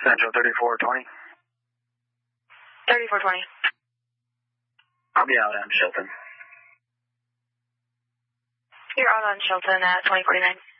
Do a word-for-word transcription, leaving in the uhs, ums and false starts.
Central thirty-four twenty. thirty-four twenty. I'll be out on Chilton. You're out on Chilton at twenty forty-nine.